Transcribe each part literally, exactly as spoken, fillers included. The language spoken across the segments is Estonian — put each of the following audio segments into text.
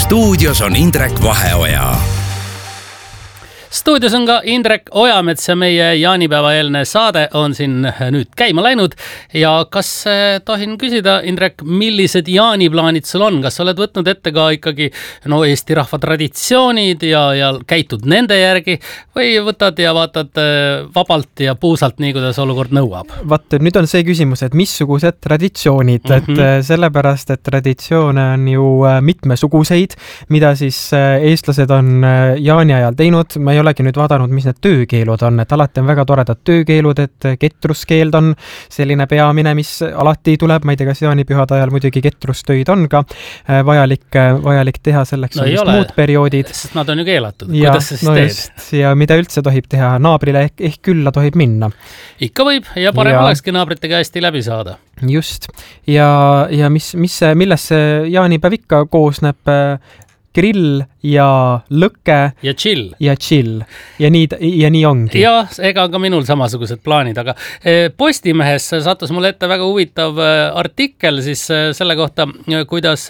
stuudios on Indrek Vaheoja. Stuudios on ka Indrek Ojamets ja meie jaanipäevaeelne saade on siin nüüd käima läinud. Ja kas tohin küsida, Indrek, millised jaaniplaanid sul on? Kas oled võtnud ette ka ikkagi no, Eesti rahva traditsioonid ja, ja käitud nende järgi või võtad ja vaatad vabalt ja puusalt nii, kuidas olukord nõuab? Vaat, nüüd on see küsimus, et missugused traditsioonid, mm-hmm. et sellepärast, et traditsioone on ju mitmesuguseid, mida siis eestlased on jaani ajal teinud. Ma ei olegi nüüd vaadanud, mis need töökeelud on, et alati on väga toredad töökeelud, et ketruskeeld on selline peamine, mis alati tuleb, ma ei tea, kas jaanipühade ajal muidugi ketrustöid on ka vajalik, vajalik teha selleks no on just muud perioodid. Sest nad on ju keelatud. Ja, kuidas sa siis no teed? Just, ja mida üldse tohib teha? Naabrile ehk, ehk külla tohib minna. Ikka võib ja parem ja. olekski naabritega hästi läbi saada. Just. Ja, ja mis, mis, milles see jaanipäev ikka koosneb? Grill ja lõkke ja chill ja chill ja nii, ja nii ongi. Ja ega ka minul samasugused plaanid, aga Postimehes sattus mulle ette väga huvitav artikkel siis selle kohta, kuidas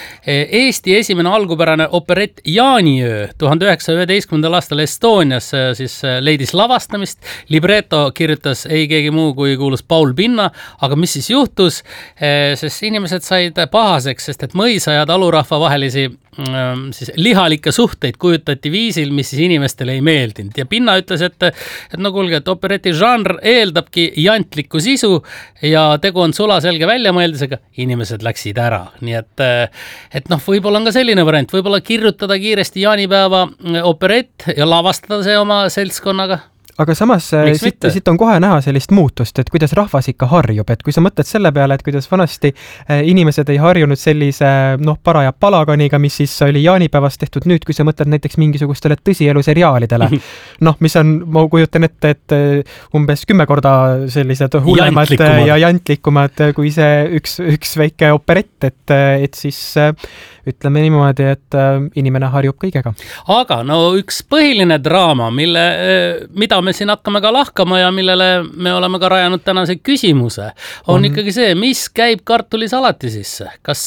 Eesti esimene algupärane operett Jaaniöö tuhande üheksasaja üheteistkümnendal aastal Estonias siis leidis lavastamist. Libretto kirjutas ei keegi muu kui kuulus Paul Pinna, aga mis siis juhtus? Sest inimesed said pahaseks, sest et mõisa ja talurahva vahelisi siis lihalikke suhteid kujutati viisil, mis siis inimestele ei meeldinud. Ja Pinna ütles, et, et no kuulge, et opereti žanr eeldabki jantlikku sisu ja tegu on sulaselge väljamõeldisega, inimesed läksid ära. Nii et, et noh, võib-olla on ka selline variant, võib-olla kirjutada kiiresti jaanipäeva operett ja lavastada see oma seltskonnaga. Aga samas siit, siit on kohe näha sellist muutust, et kuidas rahvas ikka harjub, et kui sa mõtled selle peale, et kuidas vanasti inimesed ei harjunud sellise noh, paraja palaganiga, mis siis oli jaanipäevast tehtud nüüd, kui sa mõtled näiteks mingisugustele tõsielu seriaalidele, noh, mis on, ma kujutan ette, et umbes kümme korda sellised hullemad jantlikumad. ja jantlikumad kui see üks, üks väike operett, et, et siis ütleme niimoodi, et inimene harjub kõigega. Aga no üks põhiline draama, mille, mida me siin hakkame ka lahkama ja millele me oleme ka rajanud tänase küsimuse, on, on ikkagi see, mis käib kartulisalati sisse. Kas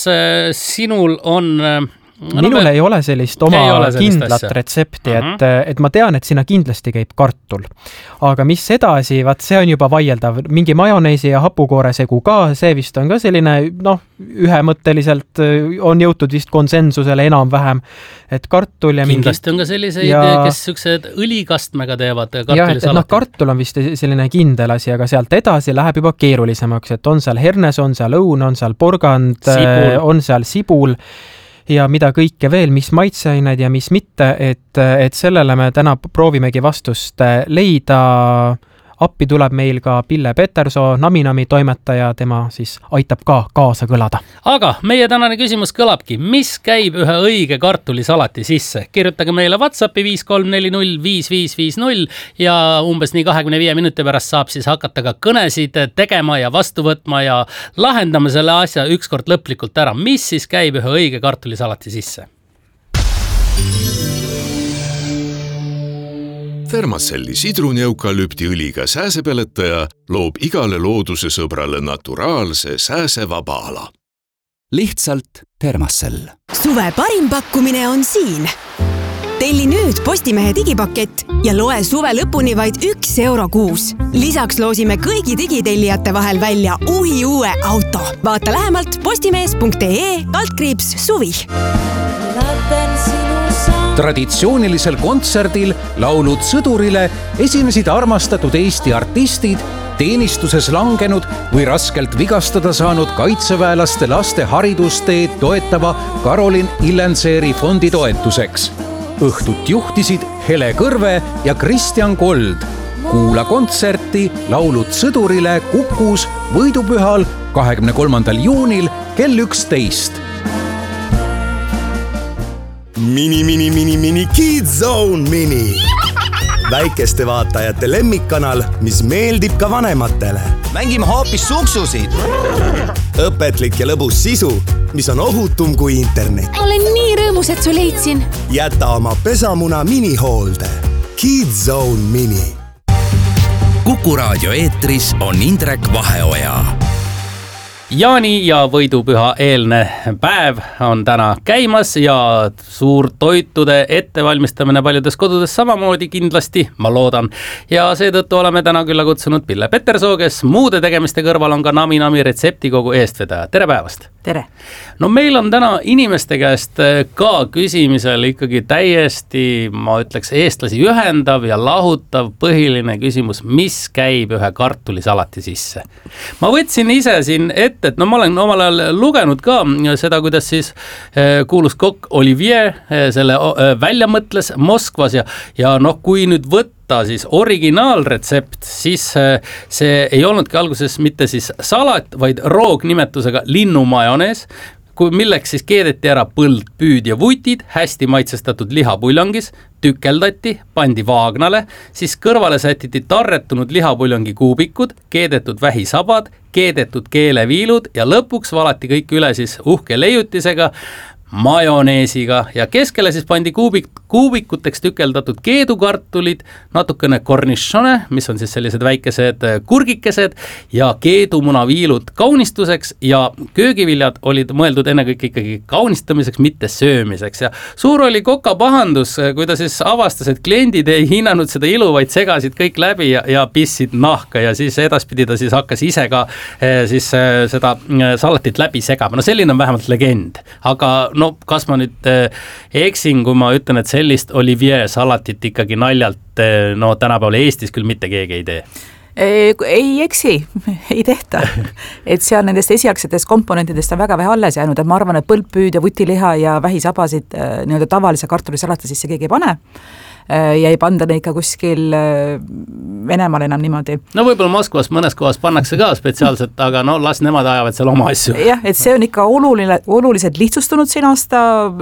sinul on... No, minul me... ei ole sellist oma ole sellist kindlat asja. Retsepti, uh-huh. et, et ma tean, et sinna kindlasti käib kartul. Aga mis edasi, vaat see on juba vaieldav. Mingi majoneesi ja hapukoore segu ka, see vist on ka selline, noh, ühemõtteliselt on jõutud vist konsensusele enam-vähem, et kartul ja mingi... Kindlasti on ka selliseid, ja... kes süksed õlikastmega teevad kartulisalati. Jah, et, et noh, kartul on vist selline kindel asi, aga sealt edasi läheb juba keerulisemaks, et on seal hernes, on seal õun, on seal porgand, sibul. on seal sibul, ja mida kõike veel, mis maitseained ja mis mitte, et, et sellele me täna proovimegi vastust leida. Appi tuleb meil ka Pille Petersoo, Naminami toimetaja, tema siis aitab ka kaasa kõlada. Aga meie tänane küsimus kõlabki, mis käib ühe õige kartulisalati sisse? Kirjutage meile WhatsAppi viis kolm neli null viis viis viis null ja umbes nii kahekümne viie minuti pärast saab siis hakata ka kõnesid tegema ja vastu võtma ja lahendama selle asja ükskord lõplikult ära. Mis siis käib ühe õige kartulisalati sisse? Fermacelli sidruneukalüpti õliga sääsepeletaja loob igale looduse sõbrale naturaalse sääsevaba ala. Lihtsalt Fermacell. Suve parim pakkumine on siin. Telli nüüd Postimehe digipakett ja loe suve lõpuni vaid üks euro kuus. Lisaks loosime kõigi digitellijate vahel välja uhi uue auto. Vaata lähemalt postimees punkt ee kaldkriips suvi. Traditsioonilisel kontserdil laulud sõdurile esinesid armastatud Eesti artistid, teenistuses langenud või raskelt vigastada saanud kaitseväelaste laste haridusteed toetava Karolin Illenseeri fondi toetuseks. Õhtut juhtisid Hele Kõrve ja Kristjan Kold. Kuula kontserti laulud sõdurile Kukus võidupühal kahekümne kolmandal juunil kell üksteist. Mini, mini, mini, mini, Kids Zone Mini. Väikeste vaatajate lemmikkanal, mis meeldib ka vanematele. Mängime hoopis suksusid. Õpetlik ja lõbus sisu, mis on ohutum kui internet. Olen nii rõõmus, et su leidsin. Jäta oma pesamuna minihoolde. Kids Zone Mini. Kuku raadio eetris on Indrek Vaheoja. Jaani ja võidupüha eelne päev on täna käimas ja suur toitude ettevalmistamine paljudes kodudes samamoodi kindlasti, ma loodan. Ja seetõttu oleme täna külla kutsunud Pille Petersoo, kes muude tegemiste kõrval on ka Nami Nami retseptikogu eestvedaja. Tere päevast! Tere! No meil on täna inimeste käest ka küsimisel ikkagi täiesti, ma ütleks, eestlasi ühendav ja lahutav põhiline küsimus, mis käib ühe kartulisalati sisse. Ma võtsin ise siin ette, et no ma olen omal ajal lugenud ka seda, kuidas siis kuulus kokk Olivier selle välja mõtles Moskvas ja, ja noh, kui nüüd võtta siis originaalretsept, siis see ei olnudki alguses mitte siis salat, vaid roognimetusega linnumajonees, milleks siis keedeti ära põld, püüd ja vutid, hästi maitsestatud lihapuljongis, tükeldati, pandi vaagnale, siis kõrvale sätiti tarretunud lihapuljongi kuubikud, keedetud vähisabad, keedetud keeleviilud ja lõpuks valati kõik üle siis uhke leiutisega, majoneesiga ja keskele siis pandi kuubik, kuubikuteks tükeldatud keedukartulid, natukene cornichone, mis on siis sellised väikesed kurgikesed ja keedumunaviilud kaunistuseks ja köögiviljad olid mõeldud ennekõike ikkagi kaunistamiseks, mitte söömiseks ja suur oli koka pahandus, kui ta siis avastas, et kliendid ei hinnanud seda ilu, vaid segasid kõik läbi ja, ja pissid nahka ja siis edaspidi ta siis hakkas ise ka siis seda salatit läbi segama. No selline on vähemalt legend, aga no kas ma nüüd eksin, kui ma ütlen, et sellist Olivier salatit ikkagi naljalt, no tänapäeval Eestis küll mitte keegi ei tee? Ei eksi, ei tehta. Et seal nendest esialgsetest komponentidest on väga vähe alles jäänud, et ma arvan, et põldpüüd ja vutiliha ja vähisabasid nii-öelda tavalise kartulisalati sisse keegi ei pane ja ei panda neid ka kuskil Venemaal enam niimoodi. No võib-olla Moskvas mõnes kohas pannakse ka spetsiaalselt, aga no las nemad ajavad seal oma asju. Jah, et see on ikka oluline, oluliselt lihtsustunud siin aasta,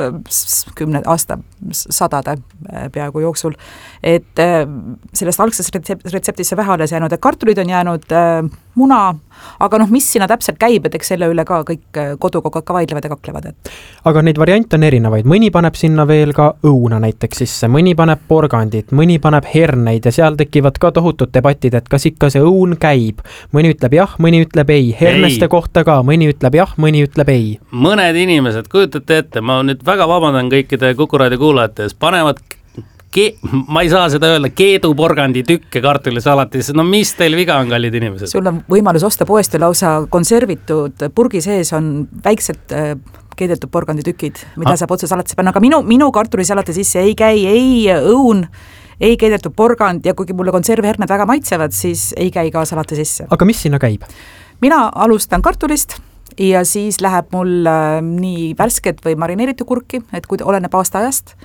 kümne aasta, sadade peaaegu jooksul, et sellest algsest retseptisse vähe alles jäänud, et kartulid on jäänud muna, aga noh, mis sinna täpselt käib, et eks selle üle ka kõik kodukogad ka vaidlevad ja kaklevad. Et. Aga neid variante on erinevaid, mõni paneb sinna veel ka õuna näiteks sisse, mõni paneb porgandit, mõni paneb herneid ja seal tekivad ka tohutud debatid, et kas ikka see õun käib. Mõni ütleb jah, mõni ütleb ei, herneste ei. Kohta ka, mõni ütleb jah, mõni ütleb ei. Mõned inimesed, kujutate ette, ma nüüd väga vabandan kõikide Kukuraadio kuulajates, panevad Ke- ma ei saa seda öelda, keeduporgandi tükke kartulisalatis, no mis teil viga on, kallid inimesed? Sul on võimalus osta poest ja lausa konservitud purgi sees on väiksed keedetud porgandi tükid, mida ah. saab otse salatisse panna, aga minu, minu kartulisalati sisse ei käi ei õun, ei keedetud porgand ja kuigi mulle konserviherned väga maitsevad, siis ei käi ka salati sisse. Aga mis sinna käib? Mina alustan kartulist ja siis läheb mul nii värsket või marineeritud kurki, et kui oleneb aasta ajast,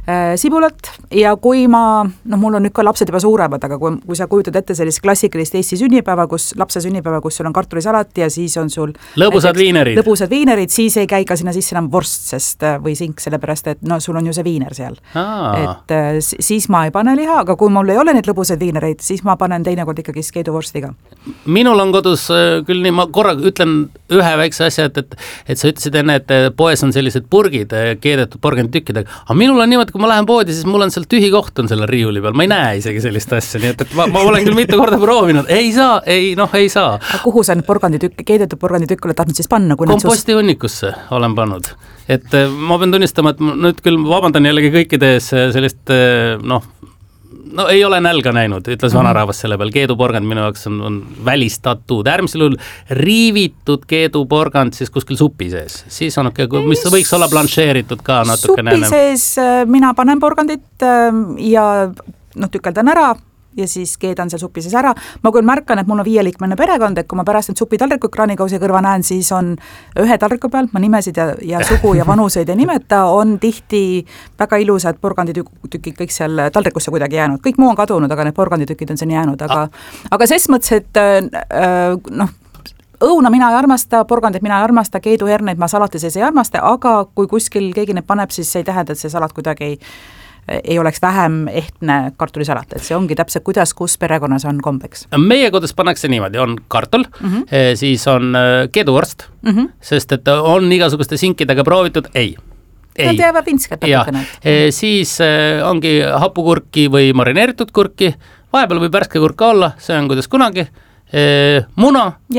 sibulat ja kui ma, noh mul on nüüd ka lapsed juba suuremad, aga kui, kui sa kujutad ette sellist klassikalist Eesti sünnipäeva, kus lapse sünnipäeva, kus sul on kartulisalat ja siis on sul lõbusad viinerid, lõbusad viinerid, siis ei käi ka sinna sisse enam vorst, sest, või sink, sellepärast, et no sul on ju see viiner seal. Aa. Et siis ma ei pane liha, aga kui mul ei ole neid lõbusaid viinereid, siis ma panen teinekord ikkagi keeduvorstiga. Minul on kodus küll nii, ma korra ütlen ühe väikse asja, et, et, et sa ütlesid enne, et poes on sellised purgid, keedetud porganditükkidega, aga minul on niimoodi, kui ma lähen poodi, siis mul on seal tühi koht on selle riiuli peal, ma ei näe isegi sellist asja, nii et, et ma, ma olen küll mitu korda proovinud, ei saa, ei, noh, ei saa. Aga kuhu sa nüüd porganditükk, keedetud porganditükk oled tahtnud siis panna? Komposti sus... hunnikusse olen pannud, et ma pean tunnistama, et nüüd küll vabandan jällegi kõikides sellist, noh, no ei ole nälga näinud, ütles vanarahvas selle peal, keeduporgand minu jaoks on, on välistatud, äärmisel juhul riivitud keeduporgand siis kuskil supi sees, siis on okay, mis võiks olla blanšeeritud ka natuke supi nänem. Sees mina panen porgandit ja noh, tükeldan ära ja siis keedan seal supi sees ära. Ma küll märkan, et mul on viieliikmeline perekond, et kui ma pärast nüüd supi taldriku kraanikausi kõrva näen, siis on ühe taldriku peal, ma nimesid ja, ja sugu ja vanuseid ei nimeta, on tihti väga ilusad porganditükid kõik seal taldrikusse kuidagi jäänud. Kõik muu on kadunud, aga need porganditükid on siin jäänud, aga, aga ses mõttes, et äh, noh, õuna mina ei armasta, porgandit mina ei armasta, keeduherneid ma salati sees ei armasta, aga kui kuskil keegi need paneb, siis see ei tähenda, et see salat kuidagi ei ei oleks vähem ehtne kartulisalat, et see ongi täpselt kuidas, kus perekonnas on kombeks. Meie kodus pannakse niimoodi, on kartul, mm -hmm. siis on keeduvorst, mm -hmm. sest et on igasuguste sinkidega proovitud, ei. Ei. Nad jäävad vinskad natukene. Siis ongi hapukurki või marineeritud kurki, vahepeal võib värske kurka olla, see on kuidas kunagi, muna, yeah.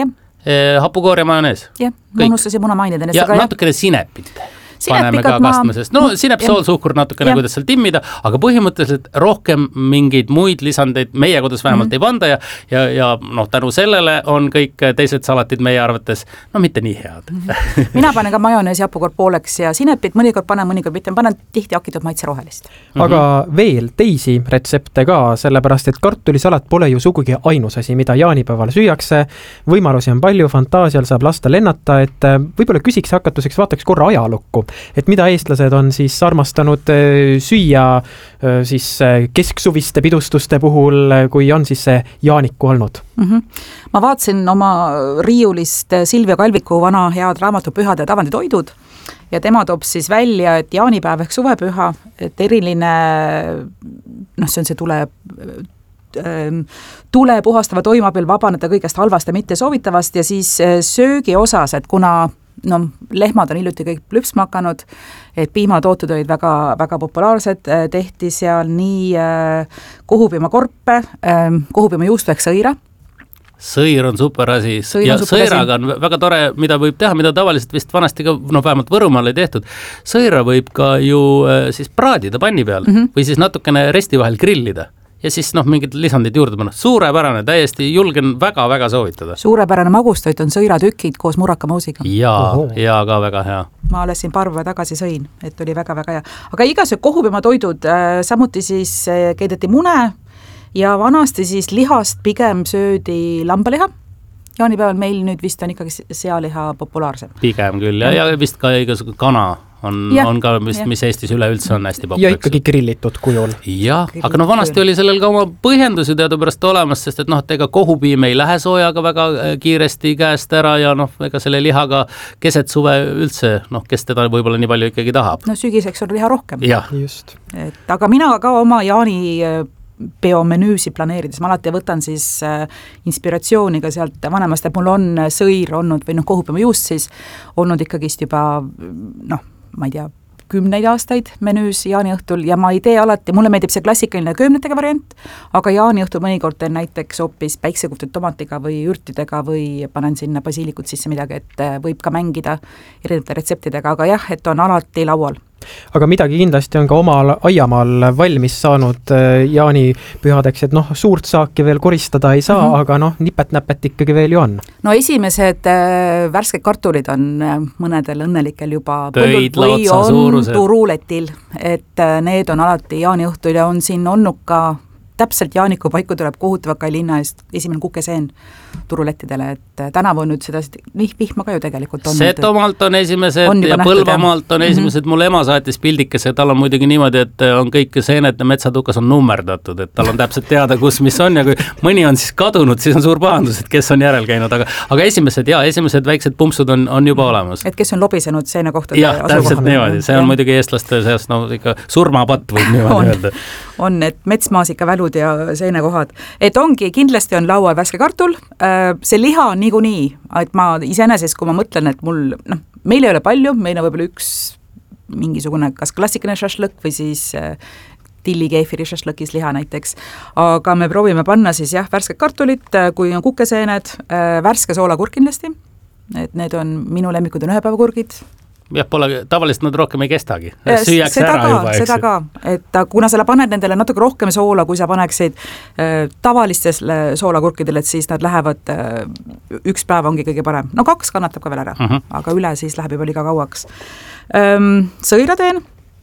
hapukoor ja majonees. jah, ma unustasin muna mainida. Ja natukene sinepit. Paneme ka kastmisest. No sinep, sool, suhkur natukene, kuidas seal timmida, aga põhimõtteliselt rohkem mingeid muid lisandeid meie kodus vähemalt mm-hmm. ei panda ja, ja, ja noh, tänu sellele on kõik teised salatid meie arvates, no mitte nii head. Mm-hmm. Mina panen ka majoneesi hapukoor pooleks ja sinepit mõnikord panen, mõnikord mitte, ma panen tihti hakitud maitse rohelist. Mm-hmm. Aga veel teisi retsepte ka, sellepärast et kartulisalat pole ju sugugi ainus asi, mida jaanipäeval süüakse. Võimalusi on palju, fantaasial saab lasta lennata, et võib-olla küsiks hakatuseks, vaataks korra ajalukku. Et mida eestlased on siis armastanud süüa siis kesksuviste pidustuste puhul, kui on siis see jaaniku olnud? Mm-hmm. Ma vaatsin oma riiulist Silvia Kalviku vana head raamatu Pühade ja tavanditoidud ja tema toob siis välja, et jaanipäev ehk suvepüha, et eriline, noh see on see tule tule puhastava toimabil vabaneda kõigest halvast ja mitte soovitavast ja siis söögi osas, et kuna no lehmad on hiljuti kõik plüpsma hakanud, et piimatootud olid väga, väga populaarsed, tehti seal nii äh, kohupiimakorpe, äh, kohupiimajuustu ehk sõira. Sõir on super asi Sõir ja super sõiraga asi. On väga tore, mida võib teha, mida tavaliselt vist vanasti ka, no vähemalt Võrumaal ei tehtud. Sõira võib ka ju äh, siis praadida panni peal mm-hmm. või siis natukene resti vahel grillida. Ja siis noh, mingid lisandid juurde panna. Suurepärane, täiesti julgen väga-väga soovitada. Suurepärane magustoit on sõiratükid koos murakamausiga. Ja, ja ka väga hea. Ma alles siin paar päeva tagasi sõin, et oli väga-väga hea. Aga igasugused kohupimatoidud, äh, samuti siis äh, keedeti mune ja vanasti siis lihast pigem söödi lambaliha. Jaanipäeval meil nüüd vist on ikkagi sealiha populaarsem. Pigem küll ja, ja vist ka igasugune kana on, ja, on ka vist, mis Eestis üleüldse on hästi populaarsem. Ja ikkagi grillitud kujul. Ja, aga no vanasti oli sellel ka oma põhjendus ju teadupärast olemas, sest et noh, et ega kohupiim ei lähe soojaga väga kiiresti käest ära ja noh, ega selle lihaga keset suve üldse, noh, kes teda võib-olla nii palju ikkagi tahab. No sügiseks on liha rohkem. Jah. Just. Et, aga mina ka oma jaani peomenüüsi planeerides, ma alati võtan siis äh, inspiratsiooni ka sealt vanemast, et mul on sõir olnud või noh, kohupiima juust siis olnud ikkagist juba noh, ma ei tea, kümneid aastaid menüüs jaaniõhtul ja ma ei tee alati, mulle meeldib see klassikaline köömnitega variant, aga jaaniõhtul mõnikord teen näiteks hoopis päiksekuhtud tomatiga või ürtidega või panen sinna basiilikut sisse midagi, et võib ka mängida erinevate retseptidega, aga jah, et on alati laual. Aga midagi kindlasti on ka omal aiamaal valmis saanud jaanipühadeks, et noh, suurt saaki veel koristada ei saa, mm-hmm. aga noh, nipet-näpet ikkagi veel ju on. No esimesed äh, värsked kartulid on äh, mõnedel õnnelikel juba Pöid, või on suurused. Turuletil, et äh, need on alati jaaniõhtul ja on siin olnud ka täpselt jaaniku paiku tuleb kohutava Kallinna eest esimene kukeseen turulettidele, et tänavu on nüüd seda vihma ka ju tegelikult on. Setomaalt on esimesed on ja Põlvamaalt on esimesed, mm-hmm. mul ema saatis pildikese, tal on muidugi niimoodi, et on kõik seened metsatukas on nummerdatud, et tal on täpselt teada, kus mis on ja kui mõni on siis kadunud, siis on suur pahandus, et kes on järel käinud, aga, aga esimesed, jaa, esimesed väiksed pumpsud on, on juba olemas. Et kes on lobisenud seenekohtade jah, täpselt niimoodi, see on ja. Muidugi eestlaste seas no, ikka surmapatt võib niimoodi öelda. On, et metsmaasika välud ja seenekohad. Et ongi, kindlasti on laual värske kartul, see liha on niikuinii, et ma iseenesest, kui ma mõtlen, et mul, noh, meil ei ole palju, meil on võib-olla üks mingisugune kas klassikaline šašlõk või siis tillikeefiri šašlõkis liha näiteks, aga me proovime panna siis jah, värske kartulit, kui on kukeseened, värske soolakurk kindlasti, et need on, minu lemmikud on ühepäevakurgid, jah, pole, tavaliselt nad rohkem ei kestagi. Süüakse ära ka, juba, eks. Seda ka, et kuna sa paned nendele natuke rohkem soola, kui sa paneksid äh, tavalistes soolakurkidele, et siis nad lähevad, äh, üks päev ongi kõige parem. No kaks kannatab ka veel ära, uh-huh. aga üle siis läheb juba liiga kauaks. Ähm, sõira teen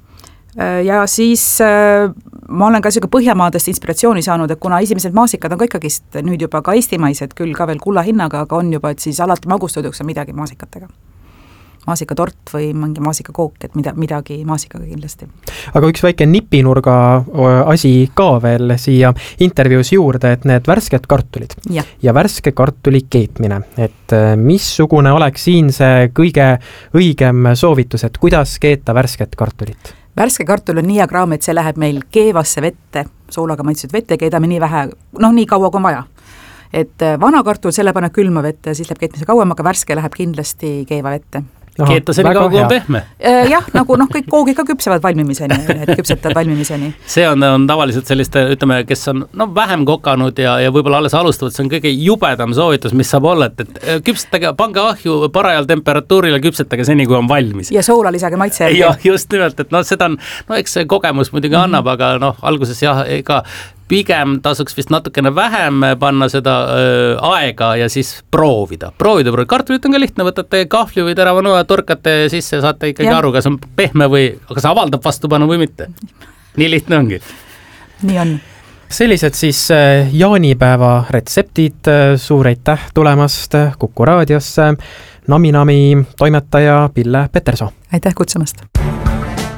äh, ja siis äh, ma olen ka siuke Põhjamaadest inspiratsiooni saanud, et kuna esimesed maasikad on ka ikkagist nüüd juba ka eestimaised, küll ka veel kulla hinnaga, aga on juba, et siis alati magustoiduks on midagi maasikatega. Maasikatort või mingi maasikakook, et mida, midagi maasikaga kindlasti. Aga üks väike nipinurga asi ka veel siia intervjuus juurde, et need värsked kartulid ja, ja värske kartuli keetmine, et missugune oleks siin see kõige õigem soovitus, et kuidas keeta värsket kartulit? Värske kartul on nii hea kraam, et see läheb meil keevasse vette, soolaga maitsud vette, keedame nii vähe, noh nii kaua kui on vaja. Et vana kartul selle paneb külma vette, siis läheb keetmise kauem, aga värske läheb kindlasti keeva vette. keetaseni kaugu on pehme. Jah, nagu noh, kõik koogid ka küpsevad valmimiseni, et küpsetavad valmimiseni. See on, on tavaliselt selliste, ütleme, kes on no, vähem kokanud ja, ja võib-olla alles alustavad, see on kõige jubedam soovitus, mis saab olla, et, et küpsetage, pange ahju parajal temperatuurile, küpsetage seni, kui on valmis. Ja soola lisage maitse järgi. Ja just nimelt, et noh, seda on, no eks see kogemus muidugi annab, mm-hmm. aga noh, alguses jah, ega pigem tasuks vist natukene vähem panna seda öö, aega ja siis proovida. Proovida, proovida. Kartulit on ka lihtne, võtate kahvli või terava noa, torkate sisse ja saate ikkagi ja. aru, kas on pehme või kas avaldab vastupanu või mitte. Nii lihtne ongi. Nii on. Sellised siis jaanipäeva retseptid, suur aitäh tulemast Kuku raadiosse, Nami Nami toimetaja Pille Petersoo. Aitäh kutsumast.